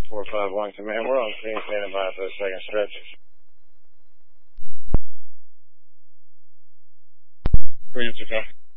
451 command. We're on scene standing by for the second stretch. Answer, copy.